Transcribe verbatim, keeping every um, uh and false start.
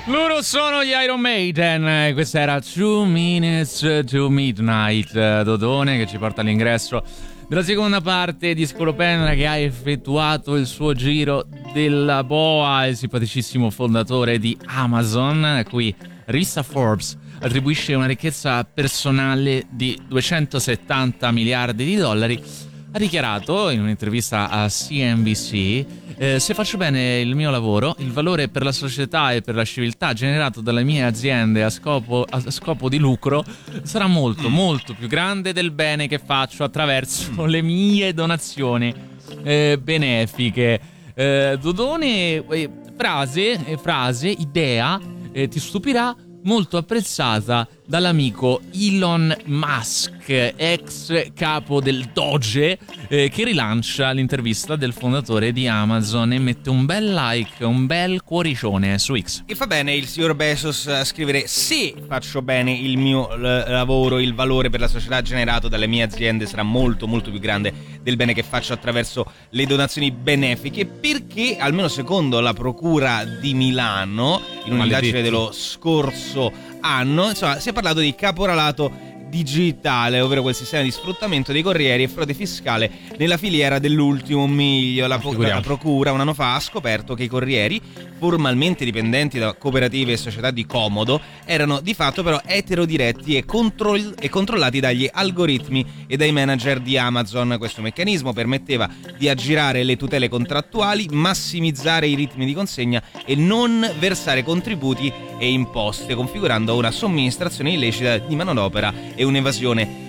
Loro sono gli Iron Maiden, questa era Two Minutes to Midnight, Dodone che ci porta all'ingresso della seconda parte di Scolopendra, che ha effettuato il suo giro della boa, il simpaticissimo fondatore di Amazon, a cui rivista Forbes attribuisce una ricchezza personale di duecentosettanta miliardi di dollari. Ha dichiarato in un'intervista a C N B C: eh, se faccio bene il mio lavoro, il valore per la società e per la civiltà generato dalle mie aziende a scopo, a scopo di lucro sarà molto, molto più grande del bene che faccio attraverso le mie donazioni eh, benefiche. Eh, Dodone, eh, frase, eh, frase, idea, eh, ti stupirà, molto apprezzata dall'amico Elon Musk, ex capo del Doge, eh, che rilancia l'intervista del fondatore di Amazon e mette un bel like, un bel cuoricione su X. E fa bene il signor Bezos a scrivere: se faccio bene il mio l- lavoro, il valore per la società generato dalle mie aziende sarà molto molto più grande del bene che faccio attraverso le donazioni benefiche, perché almeno secondo la procura di Milano, in un'indagine dello scorso anno, insomma, si è parlato di caporalato digitale, ovvero quel sistema di sfruttamento dei corrieri e frode fiscale nella filiera dell'ultimo miglio. La, po- la procura un anno fa ha scoperto che i corrieri, formalmente dipendenti da cooperative e società di comodo, erano di fatto però eterodiretti e, controll- e controllati dagli algoritmi e dai manager di Amazon. Questo meccanismo permetteva di aggirare le tutele contrattuali, massimizzare i ritmi di consegna e non versare contributi e imposte, configurando una somministrazione illecita di manodopera e un'evasione